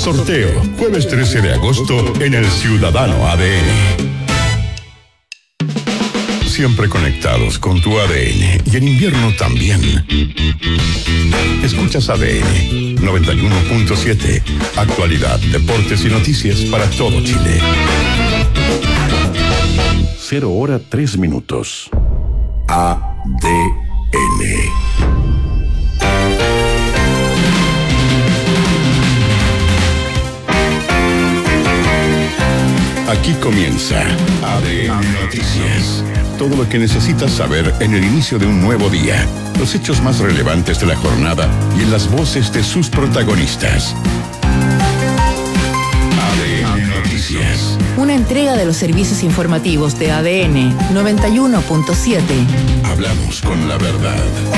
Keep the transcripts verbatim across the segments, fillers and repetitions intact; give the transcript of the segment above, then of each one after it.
Sorteo, jueves trece de agosto en el Ciudadano A D N. Siempre conectados con tu A D N y en invierno también. Escuchas A D N noventa y uno punto siete. Actualidad, deportes y noticias para todo Chile. Cero hora tres minutos. A D N. Aquí comienza A D N Noticias. Todo lo que necesitas saber en el inicio de un nuevo día. Los hechos más relevantes de la jornada y en las voces de sus protagonistas. A D N Noticias. Una entrega de los servicios informativos de A D N noventa y uno punto siete. Hablamos con la verdad.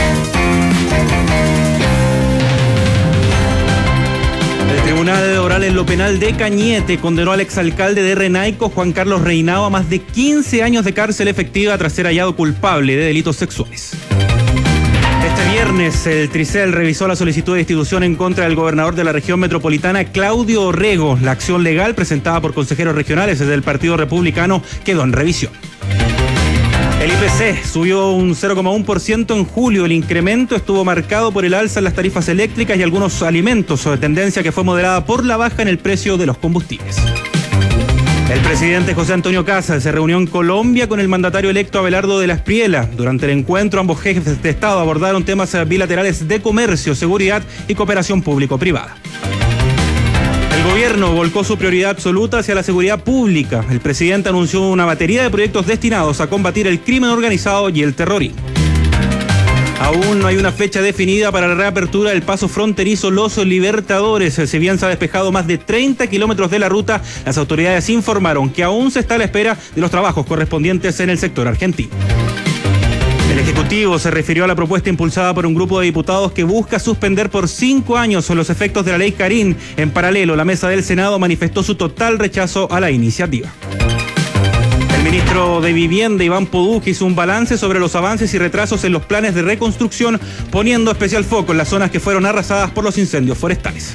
El Tribunal Oral en lo Penal de Cañete condenó al exalcalde de Renaico, Juan Carlos Reinao, a más de quince años de cárcel efectiva tras ser hallado culpable de delitos sexuales. Este viernes, el Tricel revisó la solicitud de destitución en contra del gobernador de la región metropolitana, Claudio Orrego. La acción legal presentada por consejeros regionales desde el Partido Republicano quedó en revisión. El I P C subió un cero coma uno por ciento en julio. El incremento estuvo marcado por el alza en las tarifas eléctricas y algunos alimentos, tendencia que fue moderada por la baja en el precio de los combustibles. El presidente José Antonio Kast se reunió en Colombia con el mandatario electo Abelardo de la Espriella. Durante el encuentro, ambos jefes de Estado abordaron temas bilaterales de comercio, seguridad y cooperación público-privada. El gobierno volcó su prioridad absoluta hacia la seguridad pública. El presidente anunció una batería de proyectos destinados a combatir el crimen organizado y el terrorismo. Aún no hay una fecha definida para la reapertura del paso fronterizo Los Libertadores. Si bien se ha despejado más de treinta kilómetros de la ruta, las autoridades informaron que aún se está a la espera de los trabajos correspondientes en el sector argentino. El Ejecutivo se refirió a la propuesta impulsada por un grupo de diputados que busca suspender por cinco años los efectos de la ley Carín. En paralelo, la mesa del Senado manifestó su total rechazo a la iniciativa. El ministro de Vivienda, Iván Poduk, hizo un balance sobre los avances y retrasos en los planes de reconstrucción, poniendo especial foco en las zonas que fueron arrasadas por los incendios forestales.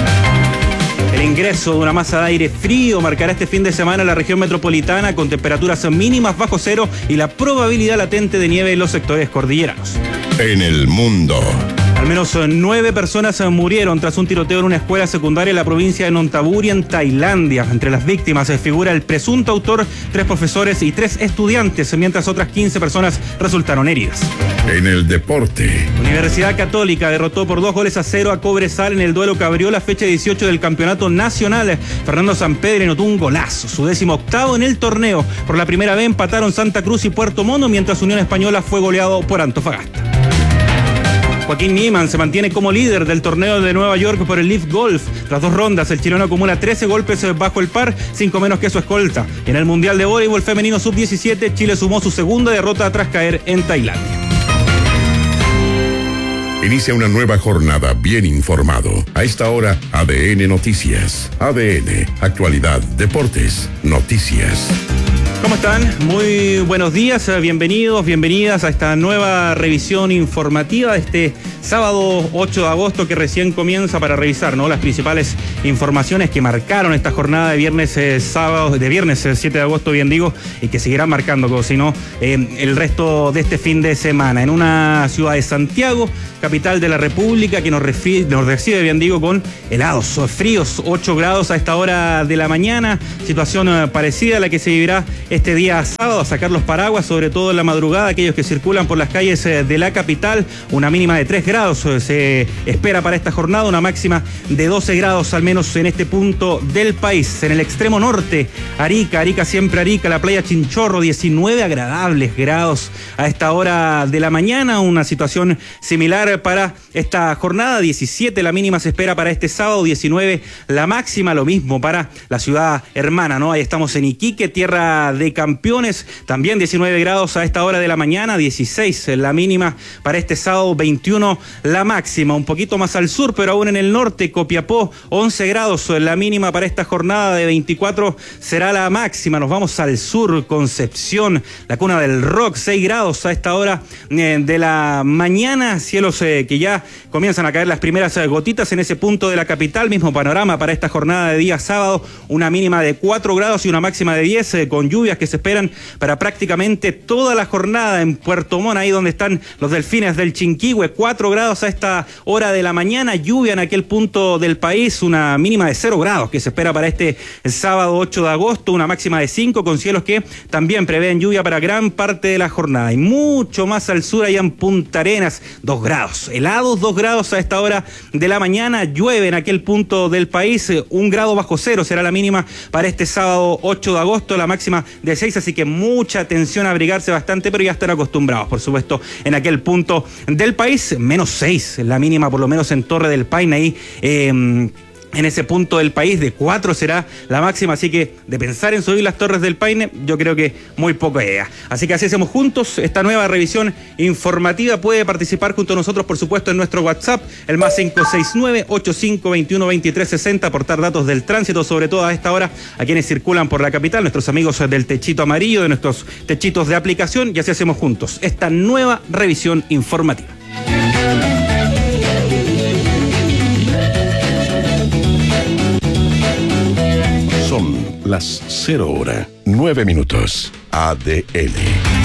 El ingreso de una masa de aire frío marcará este fin de semana la región metropolitana con temperaturas mínimas bajo cero y la probabilidad latente de nieve en los sectores cordilleranos. En el mundo. Al menos nueve personas murieron tras un tiroteo en una escuela secundaria en la provincia de Nonthaburi, en Tailandia. Entre las víctimas se figura el presunto autor, tres profesores y tres estudiantes, mientras otras quince personas resultaron heridas. En el deporte. Universidad Católica derrotó por dos goles a cero a Cobresal en el duelo que abrió la fecha dieciocho del campeonato nacional. Fernando Sampedri anotó un golazo, su décimo octavo en el torneo. Por la primera vez empataron Santa Cruz y Puerto Montt, mientras Unión Española fue goleado por Antofagasta. Joaquín Niemann se mantiene como líder del torneo de Nueva York por el Leaf Golf. Tras dos rondas, el chileno acumula trece golpes bajo el par, cinco menos que su escolta. En el Mundial de Voleibol Femenino sub diecisiete, Chile sumó su segunda derrota tras caer en Tailandia. Inicia una nueva jornada bien informado. A esta hora, A D N Noticias. A D N, actualidad, deportes, noticias. ¿Cómo están? Muy buenos días, bienvenidos, bienvenidas a esta nueva revisión informativa de este sábado ocho de agosto que recién comienza para revisar, ¿no?, las principales informaciones que marcaron esta jornada de viernes eh, sábado, de viernes eh, siete de agosto, bien digo, y que seguirán marcando, como si no, eh, el resto de este fin de semana. En una ciudad de Santiago, capital de la República, que nos, refi- nos recibe, bien digo, con helados, fríos, ocho grados a esta hora de la mañana, situación eh, parecida a la que se vivirá este día sábado. A sacar los paraguas, sobre todo en la madrugada, aquellos que circulan por las calles eh, de la capital. Una mínima de tres grados eh, se espera para esta jornada, una máxima de doce grados al menos en este punto del país. En el extremo norte, Arica, Arica siempre Arica, la playa Chinchorro, diecinueve agradables grados a esta hora de la mañana, una situación similar para esta jornada. Diecisiete la mínima se espera para este sábado, diecinueve la máxima, lo mismo para la ciudad hermana, ¿no? Ahí estamos en Iquique, tierra de de Campeones, también diecinueve grados a esta hora de la mañana, dieciséis la mínima para este sábado, veintiuno la máxima, un poquito más al sur, pero aún en el norte, Copiapó, once grados la mínima para esta jornada, de veinticuatro será la máxima. Nos vamos al sur, Concepción, la cuna del rock, seis grados a esta hora eh, de la mañana, cielos eh, que ya comienzan a caer las primeras eh, gotitas en ese punto de la capital. Mismo panorama para esta jornada de día sábado, una mínima de cuatro grados y una máxima de diez, eh, con lluvias que se esperan para prácticamente toda la jornada en Puerto Montt, ahí donde están los delfines del Chinquihue, cuatro grados a esta hora de la mañana, lluvia en aquel punto del país, una mínima de cero grados que se espera para este sábado ocho de agosto, una máxima de cinco, con cielos que también prevén lluvia para gran parte de la jornada. Y mucho más al sur, allá en Punta Arenas, dos grados, helados, dos grados a esta hora de la mañana, llueve en aquel punto del país, un grado bajo cero será la mínima para este sábado ocho de agosto, la máxima de seis, así que mucha atención, a abrigarse bastante, pero ya están acostumbrados, por supuesto, en aquel punto del país, menos seis, la mínima por lo menos en Torre del Paine, ahí eh, en ese punto del país, de cuatro será la máxima, así que de pensar en subir las Torres del Paine, yo creo que muy poca idea. Así que así hacemos juntos esta nueva revisión informativa. Puede participar junto a nosotros, por supuesto, en nuestro WhatsApp, el más cinco seis nueve, ocho cinco dos uno, dos tres seis cero, aportar datos del tránsito, sobre todo a esta hora, a quienes circulan por la capital, nuestros amigos del techito amarillo, de nuestros techitos de aplicación, y así hacemos juntos esta nueva revisión informativa. Son las cero hora, nueve minutos. A D N.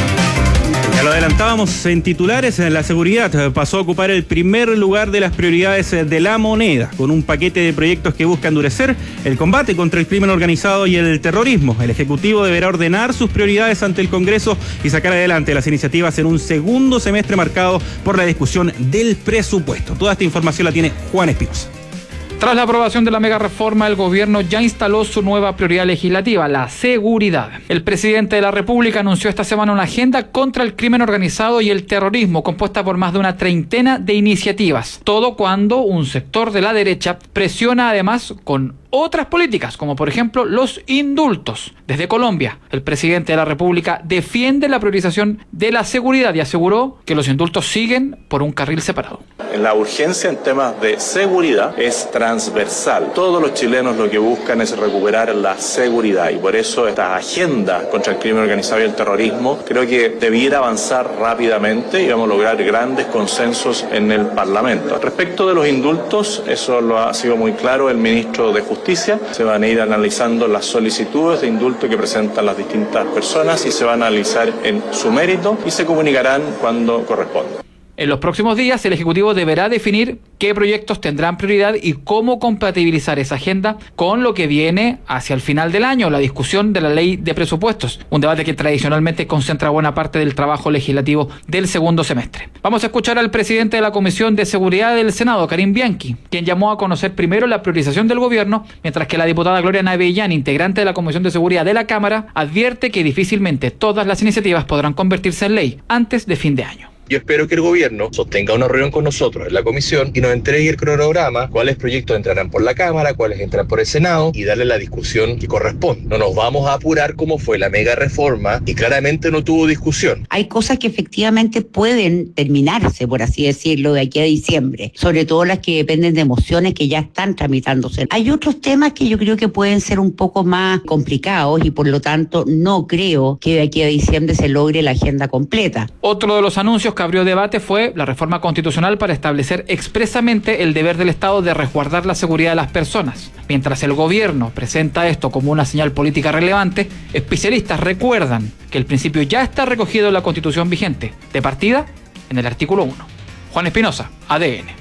Ya lo adelantábamos en titulares, la seguridad pasó a ocupar el primer lugar de las prioridades de la moneda, con un paquete de proyectos que busca endurecer el combate contra el crimen organizado y el terrorismo. El Ejecutivo deberá ordenar sus prioridades ante el Congreso y sacar adelante las iniciativas en un segundo semestre marcado por la discusión del presupuesto. Toda esta información la tiene Juan Espinosa. Tras la aprobación de la mega reforma, el gobierno ya instaló su nueva prioridad legislativa, la seguridad. El presidente de la República anunció esta semana una agenda contra el crimen organizado y el terrorismo, compuesta por más de una treintena de iniciativas. Todo cuando un sector de la derecha presiona además con otras políticas, como por ejemplo los indultos. Desde Colombia, el presidente de la República defiende la priorización de la seguridad y aseguró que los indultos siguen por un carril separado. La urgencia en temas de seguridad es transversal. Todos los chilenos lo que buscan es recuperar la seguridad, y por eso esta agenda contra el crimen organizado y el terrorismo creo que debiera avanzar rápidamente y vamos a lograr grandes consensos en el Parlamento. Respecto de los indultos, eso lo ha sido muy claro el ministro de Justicia. Se van a ir analizando las solicitudes de indulto que presentan las distintas personas y se van a analizar en su mérito y se comunicarán cuando corresponda. En los próximos días, el Ejecutivo deberá definir qué proyectos tendrán prioridad y cómo compatibilizar esa agenda con lo que viene hacia el final del año, la discusión de la ley de presupuestos, un debate que tradicionalmente concentra buena parte del trabajo legislativo del segundo semestre. Vamos a escuchar al presidente de la Comisión de Seguridad del Senado, Karim Bianchi, quien llamó a conocer primero la priorización del gobierno, mientras que la diputada Gloria Navellán, integrante de la Comisión de Seguridad de la Cámara, advierte que difícilmente todas las iniciativas podrán convertirse en ley antes de fin de año. Yo espero que el gobierno sostenga una reunión con nosotros en la comisión y nos entregue el cronograma, cuáles proyectos entrarán por la Cámara, cuáles entrarán por el Senado, y darle la discusión que corresponde. No nos vamos a apurar como fue la mega reforma y claramente no tuvo discusión. Hay cosas que efectivamente pueden terminarse, por así decirlo, de aquí a diciembre, sobre todo las que dependen de mociones que ya están tramitándose. Hay otros temas que yo creo que pueden ser un poco más complicados y por lo tanto no creo que de aquí a diciembre se logre la agenda completa. Otro de los anuncios que abrió debate fue la reforma constitucional para establecer expresamente el deber del Estado de resguardar la seguridad de las personas. Mientras el gobierno presenta esto como una señal política relevante, especialistas recuerdan que el principio ya está recogido en la Constitución vigente, de partida en el artículo uno. Juan Espinosa, A D N.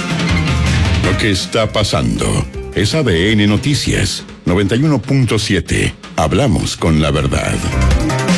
Lo que está pasando es A D N Noticias noventa y uno punto siete. Hablamos con la verdad.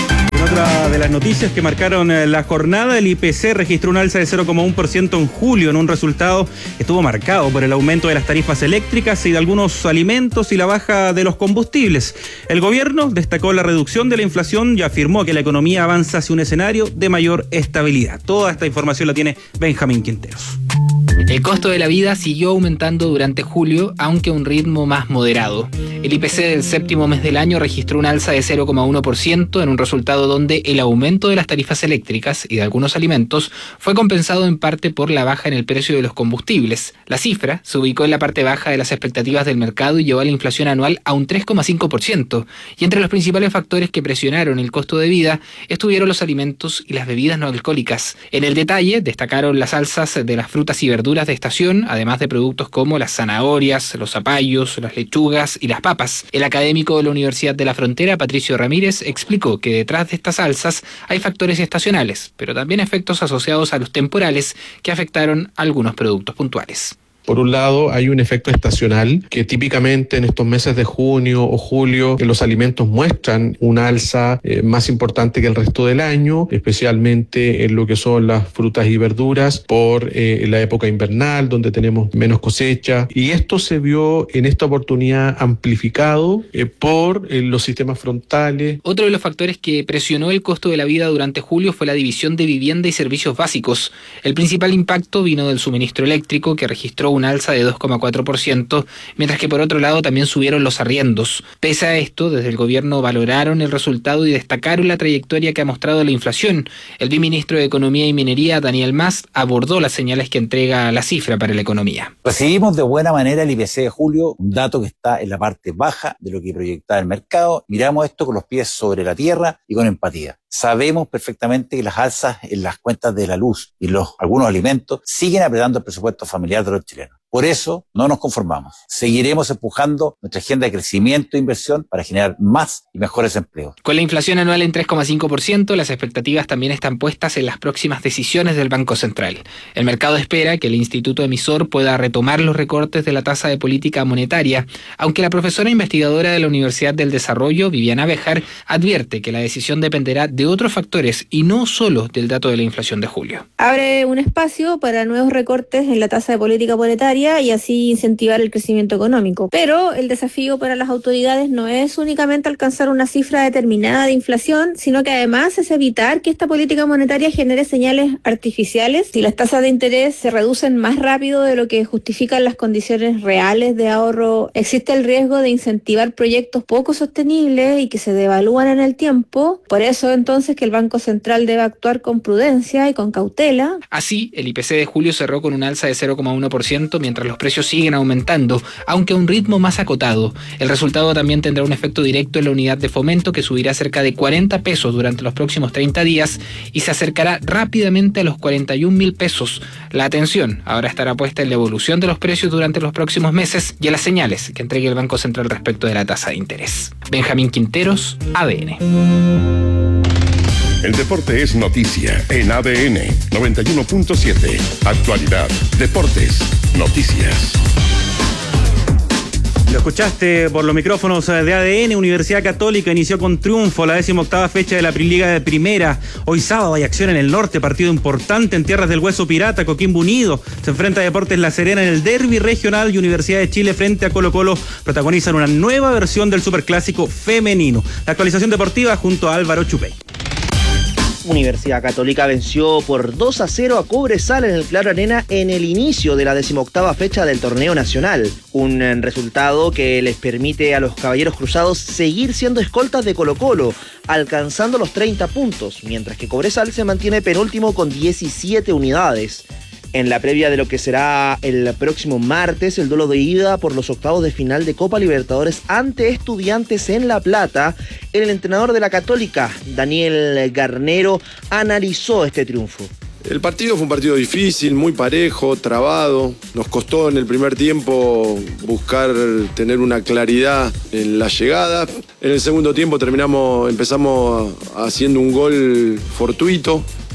Otra de las noticias que marcaron la jornada, el I P C registró un alza de cero coma uno por ciento en julio, en un resultado que estuvo marcado por el aumento de las tarifas eléctricas y de algunos alimentos y la baja de los combustibles. El gobierno destacó la reducción de la inflación y afirmó que la economía avanza hacia un escenario de mayor estabilidad. Toda esta información la tiene Benjamín Quinteros. El costo de la vida siguió aumentando durante julio, aunque a un ritmo más moderado. El I P C del séptimo mes del año registró un alza de cero coma uno por ciento en un resultado donde el aumento de las tarifas eléctricas y de algunos alimentos fue compensado en parte por la baja en el precio de los combustibles. La cifra se ubicó en la parte baja de las expectativas del mercado y llevó a la inflación anual a un tres coma cinco por ciento. Y entre los principales factores que presionaron el costo de vida estuvieron los alimentos y las bebidas no alcohólicas. En el detalle destacaron las alzas de las frutas y verduras de estación, además de productos como las zanahorias, los zapallos, las lechugas y las papas. El académico de la Universidad de la Frontera, Patricio Ramírez, explicó que detrás de estas alzas hay factores estacionales, pero también efectos asociados a los temporales que afectaron a algunos productos puntuales. Por un lado, hay un efecto estacional que típicamente en estos meses de junio o julio los alimentos muestran una alza eh, más importante que el resto del año, especialmente en lo que son las frutas y verduras por eh, la época invernal, donde tenemos menos cosecha. Y esto se vio en esta oportunidad amplificado eh, por eh, los sistemas frontales. Otro de los factores que presionó el costo de la vida durante julio fue la división de vivienda y servicios básicos. El principal impacto vino del suministro eléctrico, que registró un alza de dos coma cuatro por ciento, mientras que por otro lado también subieron los arriendos. Pese a esto, desde el gobierno valoraron el resultado y destacaron la trayectoria que ha mostrado la inflación. El viceministro de Economía y Minería, Daniel Mas, abordó las señales que entrega la cifra para la economía. Recibimos de buena manera el I P C de julio, un dato que está en la parte baja de lo que proyectaba el mercado. Miramos esto con los pies sobre la tierra y con empatía. Sabemos perfectamente que las alzas en las cuentas de la luz y los algunos alimentos siguen apretando el presupuesto familiar de los chilenos. Por eso no nos conformamos. Seguiremos empujando nuestra agenda de crecimiento e inversión para generar más y mejores empleos. Con la inflación anual en tres coma cinco por ciento, las expectativas también están puestas en las próximas decisiones del Banco Central. El mercado espera que el instituto emisor pueda retomar los recortes de la tasa de política monetaria, aunque la profesora investigadora de la Universidad del Desarrollo, Viviana Béjar, advierte que la decisión dependerá de otros factores y no solo del dato de la inflación de julio. Abre un espacio para nuevos recortes en la tasa de política monetaria y así incentivar el crecimiento económico. Pero el desafío para las autoridades no es únicamente alcanzar una cifra determinada de inflación, sino que además es evitar que esta política monetaria genere señales artificiales. Si las tasas de interés se reducen más rápido de lo que justifican las condiciones reales de ahorro, existe el riesgo de incentivar proyectos poco sostenibles y que se devalúan en el tiempo. Por eso entonces que el Banco Central debe actuar con prudencia y con cautela. Así, el I P C de julio cerró con un alza de cero coma uno por ciento, mientras los precios siguen aumentando, aunque a un ritmo más acotado. El resultado también tendrá un efecto directo en la unidad de fomento, que subirá cerca de cuarenta pesos durante los próximos treinta días y se acercará rápidamente a los cuarenta y un mil pesos. La atención ahora estará puesta en la evolución de los precios durante los próximos meses y en las señales que entregue el Banco Central respecto de la tasa de interés. Benjamín Quinteros, A D N. El deporte es noticia en A D N noventa y uno punto siete. Actualidad, deportes, noticias. Lo escuchaste por los micrófonos de A D N. Universidad Católica inició con triunfo la decimoctava fecha de la Liga de Primera. Hoy sábado hay acción en el norte, partido importante en tierras del Hueso Pirata. Coquimbo Unido se enfrenta a Deportes La Serena en el derbi regional y Universidad de Chile frente a Colo Colo protagonizan una nueva versión del superclásico femenino. La actualización deportiva junto a Álvaro Chupey. Universidad Católica venció por dos a cero a Cobresal en el Claro Arena en el inicio de la decimoctava fecha del torneo nacional. Un resultado que les permite a los Caballeros Cruzados seguir siendo escoltas de Colo Colo, alcanzando los treinta puntos, mientras que Cobresal se mantiene penúltimo con diecisiete unidades. En la previa de lo que será el próximo martes, el duelo de ida por los octavos de final de Copa Libertadores ante Estudiantes en La Plata, el entrenador de la Católica, Daniel Garnero, analizó este triunfo. El partido fue un partido difícil, muy parejo, trabado. Nos costó en el primer tiempo buscar tener una claridad en la llegada. En el segundo tiempo terminamos, empezamos haciendo un gol fortuito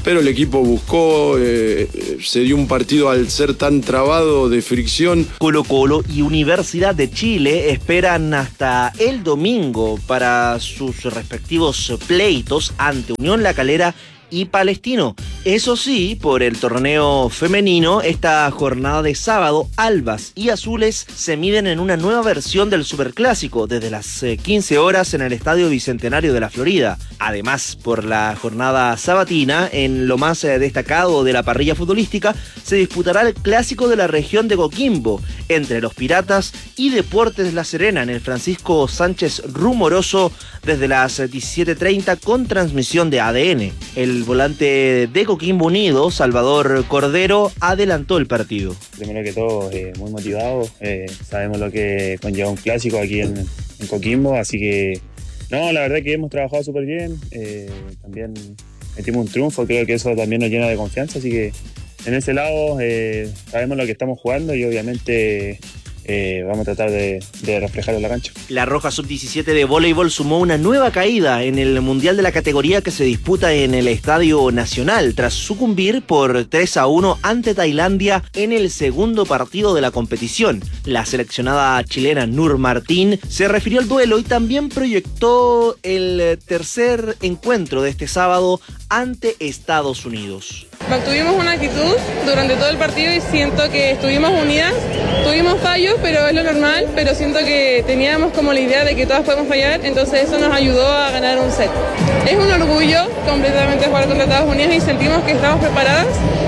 pero el equipo buscó, eh, se dio un partido al ser tan trabado de fricción. Colo-Colo y Universidad de Chile esperan hasta el domingo para sus respectivos pleitos ante Unión La Calera y Palestino. Eso sí, por el torneo femenino, esta jornada de sábado, Albas y Azules se miden en una nueva versión del Superclásico desde las quince horas en el Estadio Bicentenario de la Florida. Además, por la jornada sabatina, en lo más destacado de la parrilla futbolística, se disputará el Clásico de la región de Coquimbo entre los Piratas y Deportes La Serena en el Francisco Sánchez Rumoroso desde las diecisiete treinta con transmisión de A D N. El volante de Coquimbo Unido, Salvador Cordero, adelantó el partido. Primero que todo, eh, muy motivado. Eh, sabemos lo que conlleva un clásico aquí en, en Coquimbo, así que no, la verdad que hemos trabajado súper bien. Eh, también metimos un triunfo, creo que eso también nos llena de confianza, así que en ese lado eh, sabemos lo que estamos jugando y obviamente Eh, vamos a tratar de, de reflejarlo en la cancha. La Roja sub diecisiete de voleibol sumó una nueva caída en el Mundial de la categoría que se disputa en el Estadio Nacional tras sucumbir por tres a uno ante Tailandia en el segundo partido de la competición. La seleccionada chilena Nur Martín se refirió al duelo y también proyectó el tercer encuentro de este sábado ante Estados Unidos. Mantuvimos una actitud durante todo el partido y siento que estuvimos unidas, tuvimos fallos, pero es lo normal, pero siento que teníamos como la idea de que todas podemos fallar, entonces eso nos ayudó a ganar un set. Es un orgullo completamente jugar contra Estados Unidos y sentimos que estamos preparadas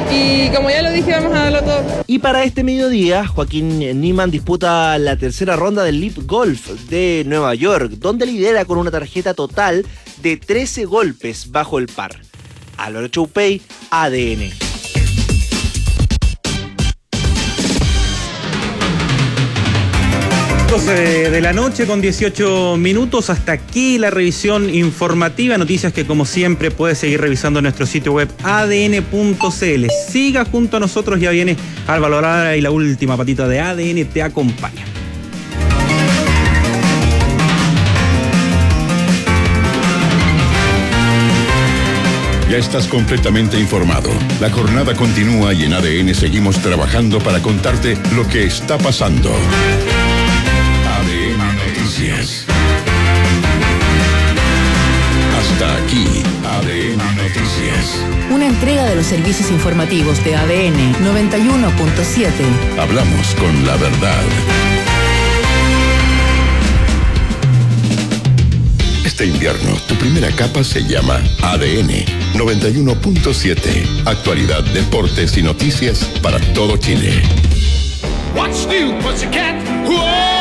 y como ya lo dije, vamos a darlo todo. Y para este mediodía, Joaquín Niemann disputa la tercera ronda del Live Golf de Nueva York, donde lidera con una tarjeta total de trece golpes bajo el par. Álvaro Choupey, A D N. doce de la noche con dieciocho minutos. Hasta aquí la revisión informativa. Noticias que como siempre puedes seguir revisando en nuestro sitio web a d n punto c l. Siga junto a nosotros, ya viene Álvaro Lara y la última patita de A D N te acompaña. Ya estás completamente informado. La jornada continúa y en A D N seguimos trabajando para contarte lo que está pasando. A D N Noticias. Hasta aquí, A D N Noticias. Una entrega de los servicios informativos de A D N noventa y uno punto siete. Hablamos con la verdad. Este invierno, tu primera capa se llama A D N noventa y uno punto siete. Actualidad, deportes y noticias para todo Chile. What's new, pussycat? Whoa!